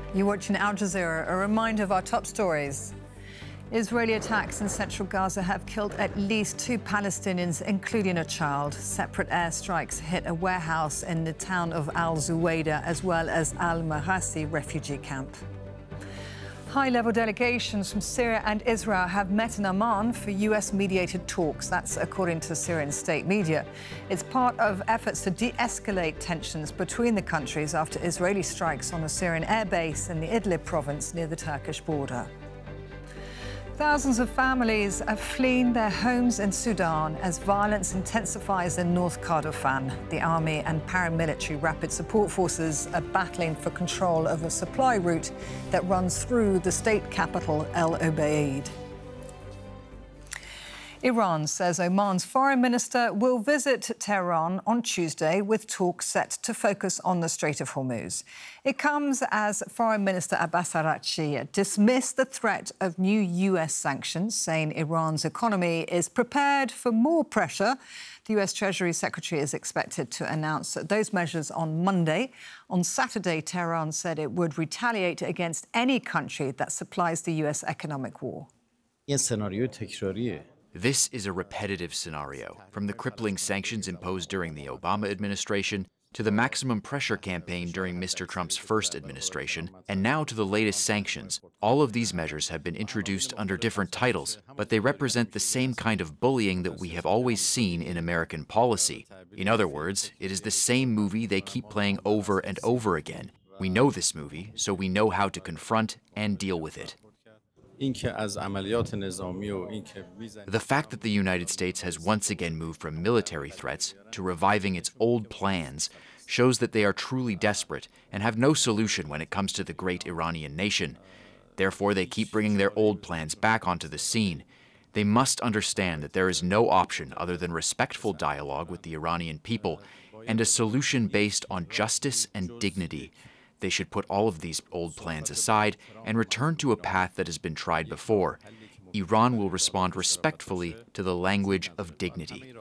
You're watching Al Jazeera. A reminder of our top stories. Israeli attacks in central Gaza have killed at least 2 Palestinians, including a child. Separate airstrikes hit a warehouse in the town of Al-Zuwaydah, as well as Al-Mahasi refugee camp. High-level delegations from Syria and Israel have met in Amman for US-mediated talks. That's according to Syrian state media. It's part of efforts to de-escalate tensions between the countries after Israeli strikes on a Syrian airbase in the Idlib province near the Turkish border. Thousands of families are fleeing their homes in Sudan as violence intensifies in North Kordofan. The army and paramilitary rapid support forces are battling for control of a supply route that runs through the state capital, El Obeid. Iran says Oman's foreign minister will visit Tehran on Tuesday with talks set to focus on the Strait of Hormuz. It comes as Foreign Minister Abbas Araghchi dismissed the threat of new US sanctions, saying Iran's economy is prepared for more pressure. The US Treasury Secretary is expected to announce those measures on Monday. On Saturday, Tehran said it would retaliate against any country that supplies the US economic war. This is a repetitive scenario, from the crippling sanctions imposed during the Obama administration to the maximum pressure campaign during Mr. Trump's first administration, and now to the latest sanctions. All of these measures have been introduced under different titles, but they represent the same kind of bullying that we have always seen in American policy. In other words, it is the same movie they keep playing over and over again. We know this movie, so we know how to confront and deal with it. The fact that the United States has once again moved from military threats to reviving its old plans shows that they are truly desperate and have no solution when it comes to the great Iranian nation. Therefore, they keep bringing their old plans back onto the scene. They must understand that there is no option other than respectful dialogue with the Iranian people and a solution based on justice and dignity. They should put all of these old plans aside and return to a path that has been tried before. Iran will respond respectfully to the language of dignity.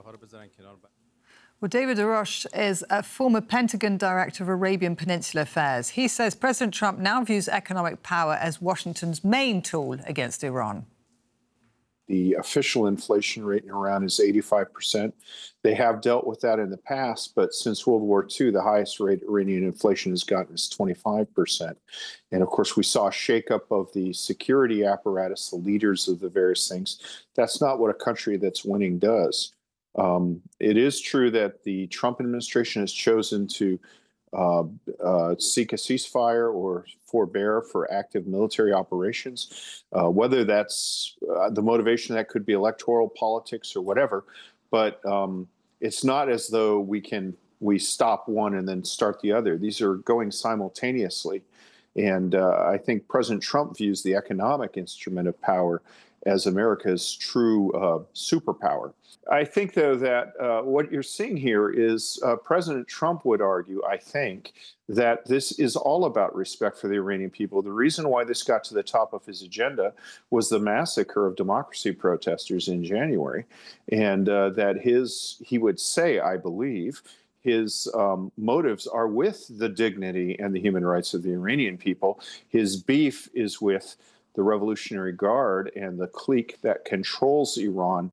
Well, David Arosh is a former Pentagon director of Arabian Peninsula Affairs. He says President Trump now views economic power as Washington's main tool against Iran. The official inflation rate in Iran is 85%. They have dealt with that in the past, but since World War II, the highest rate Iranian inflation has gotten is 25%. And of course, we saw a shakeup of the security apparatus, the leaders of the various things. That's not what a country that's winning does. It is true that the Trump administration has chosen to seek a ceasefire or forbear for active military operations, whether that's the motivation that could be electoral politics or whatever. But it's not as though we stop one and then start the other. These are going simultaneously. And I think President Trump views the economic instrument of power as America's true superpower. I think, though, that what you're seeing here is President Trump would argue, I think, that this is all about respect for the Iranian people. The reason why this got to the top of his agenda was the massacre of democracy protesters in January, and that he would say, I believe, his motives are with the dignity and the human rights of the Iranian people. His beef is with the Revolutionary Guard and the clique that controls Iran.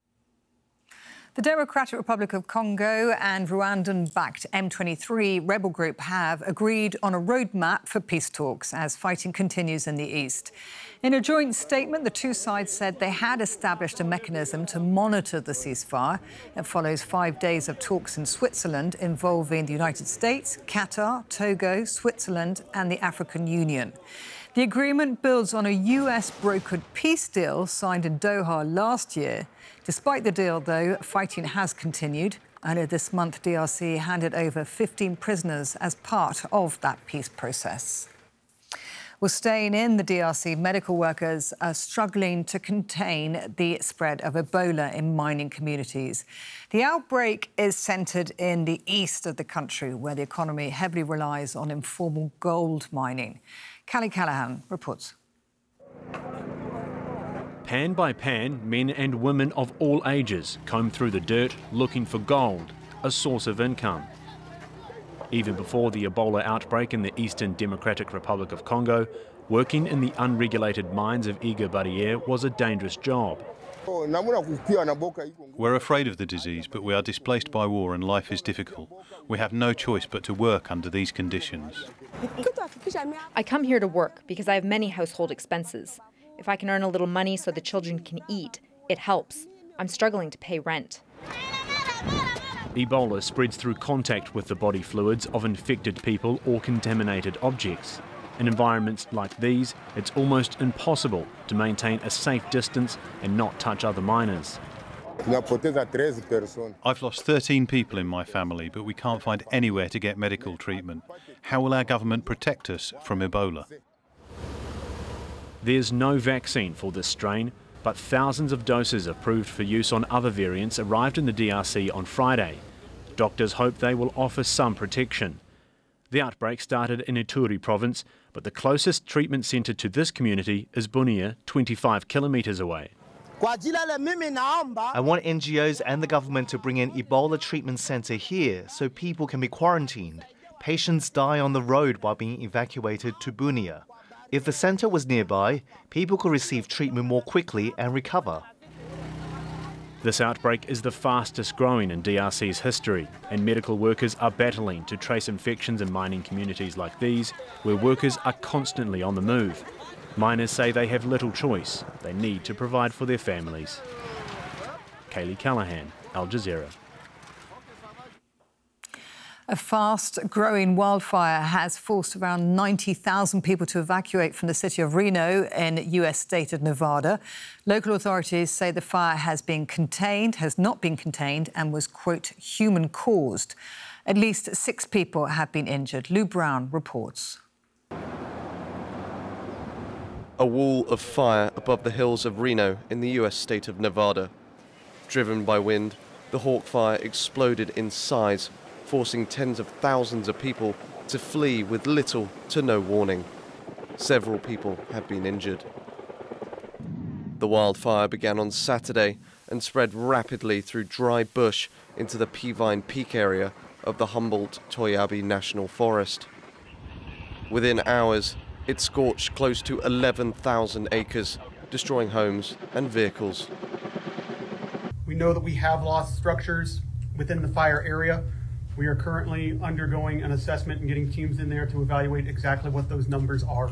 The Democratic Republic of Congo and Rwandan-backed M23 rebel group have agreed on a roadmap for peace talks as fighting continues in the east. In a joint statement, the two sides said they had established a mechanism to monitor the ceasefire. It follows 5 days of talks in Switzerland involving the United States, Qatar, Togo, Switzerland and the African Union. The agreement builds on a US-brokered peace deal signed in Doha last year. Despite the deal, though, fighting has continued. Earlier this month, DRC handed over 15 prisoners as part of that peace process. Well, staying in the DRC, medical workers are struggling to contain the spread of Ebola in mining communities. The outbreak is centred in the east of the country, where the economy heavily relies on informal gold mining. Callie Callahan reports. Pan by pan, men and women of all ages comb through the dirt looking for gold, a source of income. Even before the Ebola outbreak in the Eastern Democratic Republic of Congo, working in the unregulated mines of Iga Barriere was a dangerous job. We're afraid of the disease, but we are displaced by war and life is difficult. We have no choice but to work under these conditions. I come here to work because I have many household expenses. If I can earn a little money so the children can eat, it helps. I'm struggling to pay rent. Ebola spreads through contact with the body fluids of infected people or contaminated objects. In environments like these, it's almost impossible to maintain a safe distance and not touch other miners. I've lost 13 people in my family, but we can't find anywhere to get medical treatment. How will our government protect us from Ebola? There's no vaccine for this strain, but thousands of doses approved for use on other variants arrived in the DRC on Friday. Doctors hope they will offer some protection. The outbreak started in Ituri province, but the closest treatment centre to this community is Bunia, 25 kilometres away. I want NGOs and the government to bring an Ebola treatment centre here so people can be quarantined. Patients die on the road while being evacuated to Bunia. If the centre was nearby, people could receive treatment more quickly and recover. This outbreak is the fastest growing in DRC's history, and medical workers are battling to trace infections in mining communities like these, where workers are constantly on the move. Miners say they have little choice. They need to provide for their families. Kaylee Callahan, Al Jazeera. A fast-growing wildfire has forced around 90,000 people to evacuate from the city of Reno in the US state of Nevada. Local authorities say the fire has not been contained and was, quote, human-caused. At least 6 people have been injured. Lou Brown reports. A wall of fire above the hills of Reno in the US state of Nevada. Driven by wind, the Hawk Fire exploded in size, forcing tens of thousands of people to flee with little to no warning. Several people have been injured. The wildfire began on Saturday and spread rapidly through dry bush into the Peavine Peak area of the Humboldt-Toyabe National Forest. Within hours, it scorched close to 11,000 acres, destroying homes and vehicles. We know that we have lost structures within the fire area. We are currently undergoing an assessment and getting teams in there to evaluate exactly what those numbers are.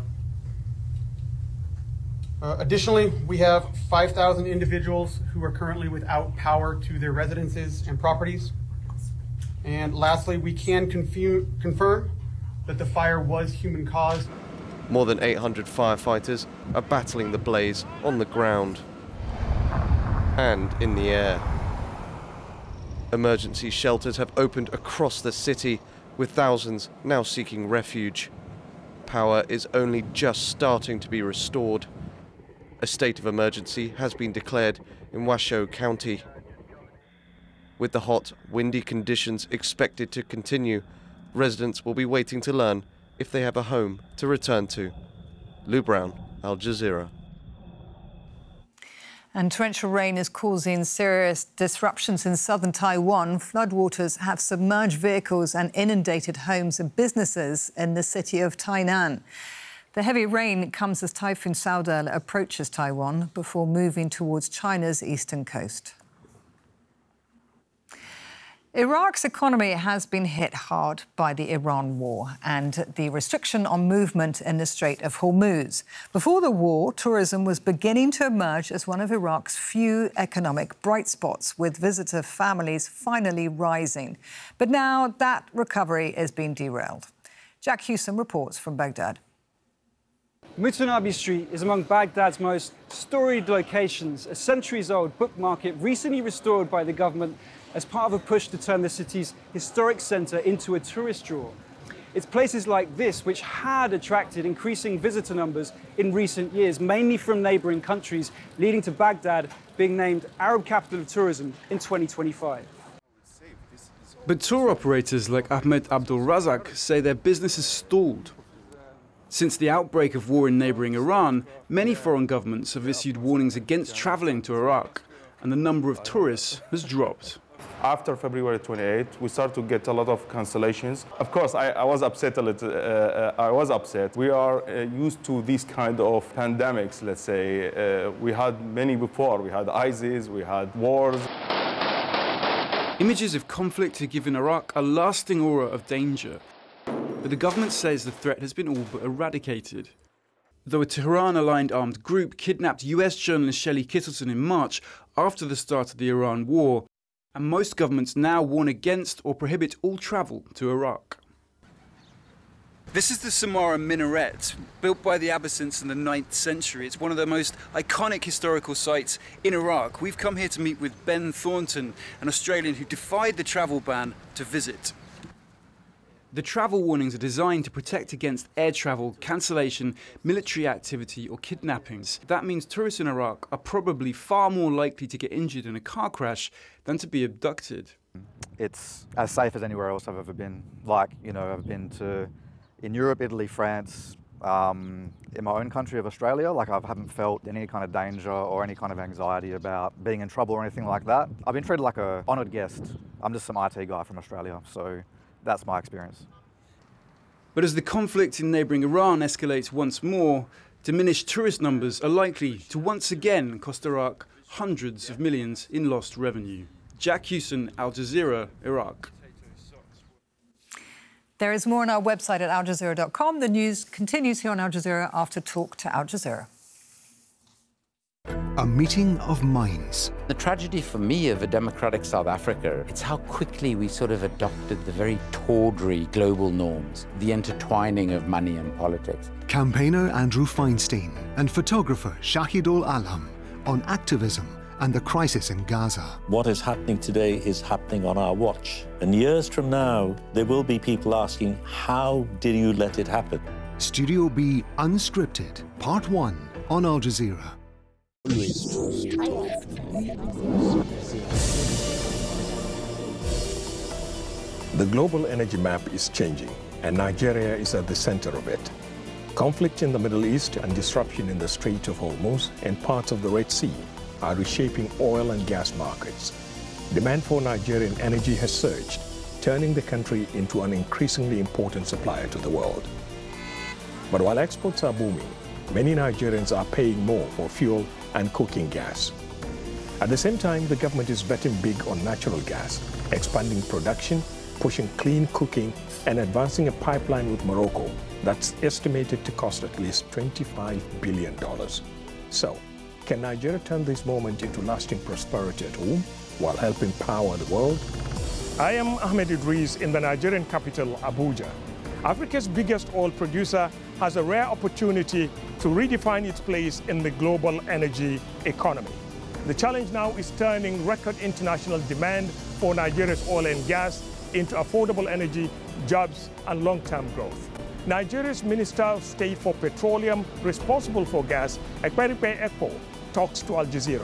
Additionally, we have 5,000 individuals who are currently without power to their residences and properties. And lastly, we can confirm that the fire was human-caused. More than 800 firefighters are battling the blaze on the ground and in the air. Emergency shelters have opened across the city, with thousands now seeking refuge. Power is only just starting to be restored. A state of emergency has been declared in Washoe County. With the hot, windy conditions expected to continue, residents will be waiting to learn if they have a home to return to. Lou Brown, Al Jazeera. And torrential rain is causing serious disruptions in southern Taiwan. Floodwaters have submerged vehicles and inundated homes and businesses in the city of Tainan. The heavy rain comes as Typhoon Saudal approaches Taiwan before moving towards China's eastern coast. Iraq's economy has been hit hard by the Iran war and the restriction on movement in the Strait of Hormuz. Before the war, tourism was beginning to emerge as one of Iraq's few economic bright spots, with visitor families finally rising. But now that recovery is being derailed. Jack Hewson reports from Baghdad. Mutanabi Street is among Baghdad's most storied locations, a centuries-old book market recently restored by the government as part of a push to turn the city's historic centre into a tourist draw. It's places like this which had attracted increasing visitor numbers in recent years, mainly from neighbouring countries, leading to Baghdad being named Arab Capital of Tourism in 2025. But tour operators like Ahmed Abdul Razak say their business has stalled. Since the outbreak of war in neighbouring Iran, many foreign governments have issued warnings against travelling to Iraq, and the number of tourists has dropped. After February 28, we started to get a lot of cancellations. Of course, I was upset a little. I was upset. We are used to these kind of pandemics, let's say. We had many before. We had ISIS, we had wars. Images of conflict have given Iraq a lasting aura of danger. But the government says the threat has been all but eradicated. Though a Tehran-aligned armed group kidnapped US journalist Shelley Kittleton in March after the start of the Iran war, and most governments now warn against or prohibit all travel to Iraq. This is the Samarra Minaret, built by the Abbasids in the 9th century. It's one of the most iconic historical sites in Iraq. We've come here to meet with Ben Thornton, an Australian who defied the travel ban to visit. The travel warnings are designed to protect against air travel, cancellation, military activity or kidnappings. That means tourists in Iraq are probably far more likely to get injured in a car crash than to be abducted. It's as safe as anywhere else I've ever been. Like, you know, I've been in Europe, Italy, France, in my own country of Australia. Like, I haven't felt any kind of danger or any kind of anxiety about being in trouble or anything like that. I've been treated like an honoured guest. I'm just some IT guy from Australia, so that's my experience. But as the conflict in neighbouring Iran escalates once more, diminished tourist numbers are likely to once again cost Iraq hundreds of millions in lost revenue. Jack Hewson, Al Jazeera, Iraq. There is more on our website at aljazeera.com. The news continues here on Al Jazeera after Talk to Al Jazeera. A meeting of minds. The tragedy for me of a democratic South Africa, it's how quickly we sort of adopted the very tawdry global norms, the intertwining of money and politics. Campaigner Andrew Feinstein and photographer Shahidul Alam on activism and the crisis in Gaza. What is happening today is happening on our watch. And years from now, there will be people asking, how did you let it happen? Studio B Unscripted, Part 1 on Al Jazeera. The global energy map is changing, and Nigeria is at the center of it. Conflict in the Middle East and disruption in the Strait of Hormuz and parts of the Red Sea are reshaping oil and gas markets. Demand for Nigerian energy has surged, turning the country into an increasingly important supplier to the world. But while exports are booming, many Nigerians are paying more for fuel and cooking gas. At the same time, the government is betting big on natural gas, expanding production, pushing clean cooking, and advancing a pipeline with Morocco that's estimated to cost at least $25 billion. So, can Nigeria turn this moment into lasting prosperity at home while helping power the world? I am Ahmed Idris in the Nigerian capital, Abuja. Africa's biggest oil producer has a rare opportunity to redefine its place in the global energy economy. The challenge now is turning record international demand for Nigeria's oil and gas into affordable energy, jobs, and long-term growth. Nigeria's Minister of State for Petroleum, responsible for gas, Ekperipe Ekpo, talks to Al Jazeera.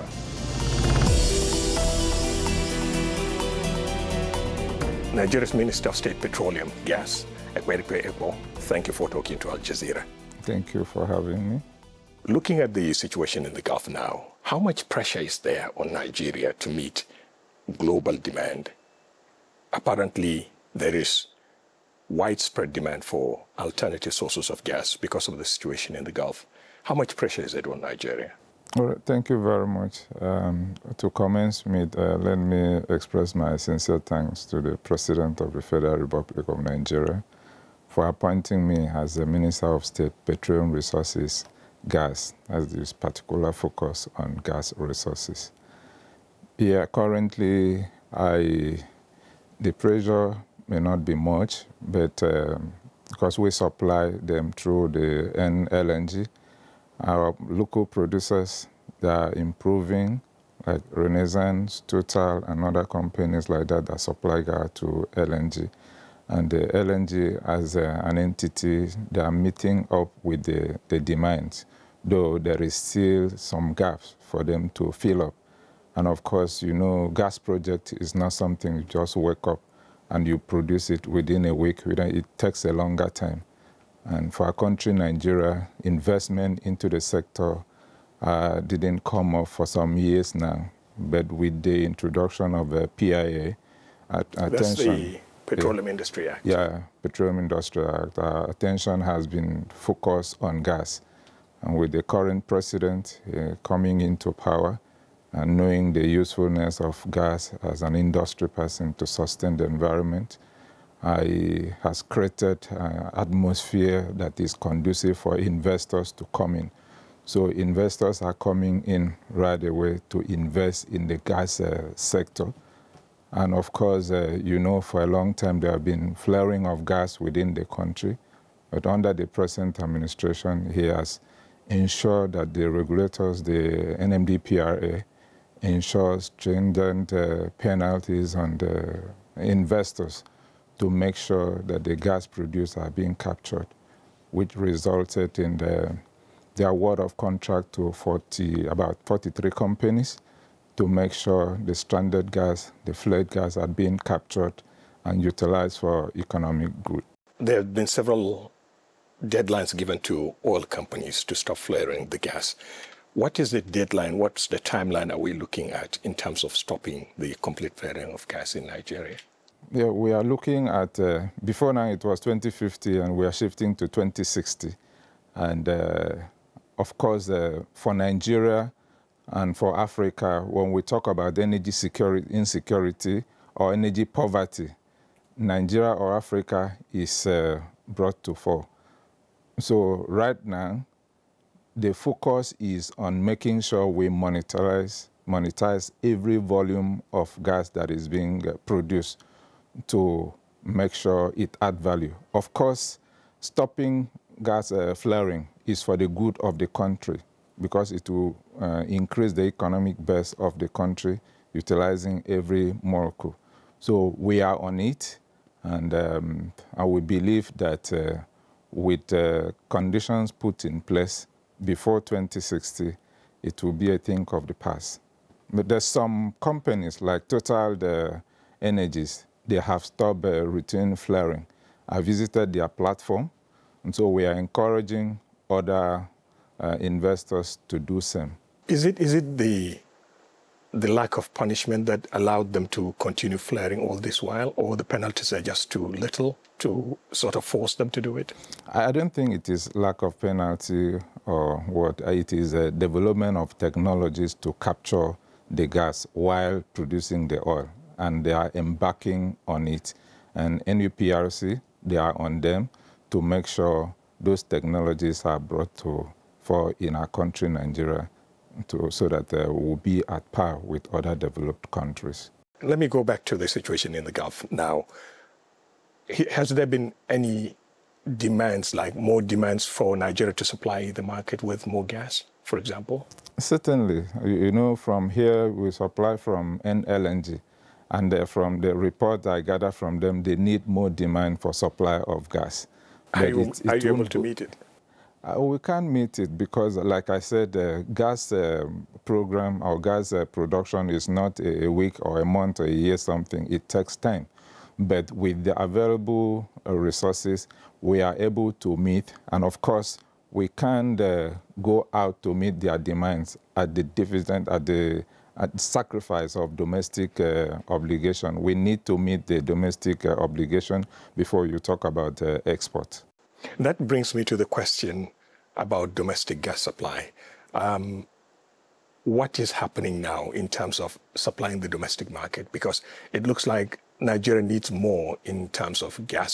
Nigeria's Minister of State Petroleum, Gas, Ekperipe Ekpo, thank you for talking to Al Jazeera. Thank you for having me. Looking at the situation in the Gulf now, how much pressure is there on Nigeria to meet global demand? Apparently, there is widespread demand for alternative sources of gas because of the situation in the Gulf. How much pressure is it on Nigeria? All right, thank you very much. To commence with, let me express my sincere thanks to the President of the Federal Republic of Nigeria for appointing me as the Minister of State Petroleum Resources, Gas, as this particular focus on gas resources. Yeah, currently, the pressure may not be much, but because we supply them through the LNG, our local producers, they are improving, like Renaissance, Total, and other companies like that supply gas to LNG. And the LNG, as an entity, they are meeting up with the demand, though there is still some gaps for them to fill up. And of course, you know, gas project is not something you just wake up and you produce it within a week. It takes a longer time. And for our country, Nigeria, investment into the sector didn't come up for some years now. but with the introduction of PIA, That's the Petroleum Industry Act. Yeah, Petroleum Industry Act. Our attention has been focused on gas. And with the current president coming into power and knowing the usefulness of gas as an industry person to sustain the environment, it has created an atmosphere that is conducive for investors to come in. So investors are coming in right away to invest in the gas sector. And of course, you know, for a long time there have been flaring of gas within the country. But under the present administration, he has ensured that the regulators, the NMDPRA, ensure stringent penalties on the investors to make sure that the gas produced are being captured, which resulted in the award of contract to about 43 companies to make sure the stranded gas, the flared gas are being captured and utilized for economic good. There have been several deadlines given to oil companies to stop flaring the gas. What is the deadline? What's the timeline are we looking at in terms of stopping the complete flaring of gas in Nigeria? Yeah, we are looking at, before now it was 2050 and we are shifting to 2060. And of course, for Nigeria and for Africa, when we talk about energy security, insecurity or energy poverty, Nigeria or Africa is brought to fore. So right now, the focus is on making sure we monetize every volume of gas that is being produced to make sure it adds value. Of course, stopping gas flaring is for the good of the country because it will increase the economic base of the country, utilizing every molecule. So we are on it, and we believe that with conditions put in place before 2060, it will be a thing of the past. But there's some companies like Total Energies, they have stopped routine flaring. I visited their platform, and so we are encouraging other investors to do same. Is it the lack of punishment that allowed them to continue flaring all this while, or the penalties are just too little to sort of force them to do it? I don't think it is lack of penalty or what. It is a development of technologies to capture the gas while producing the oil, and they are embarking on it. And NUPRC, they are on them to make sure those technologies are brought for in our country, Nigeria, so that we will be at par with other developed countries. Let me go back to the situation in the Gulf now. Has there been any demands, like more demands for Nigeria to supply the market with more gas, for example? Certainly. You know, from here we supply from NLNG, and from the report I gather from them, they need more demand for supply of gas. Are you able to meet it? We can't meet it because, like I said, the gas program or gas production is not a week or a month or a year something. It takes time. But with the available resources, we are able to meet. And of course, we can't go out to meet their demands at the deficit, at the sacrifice of domestic obligation. We need to meet the domestic obligation before you talk about export. That brings me to the question about domestic gas supply. What is happening now in terms of supplying the domestic market? Because it looks like Nigeria needs more in terms of gas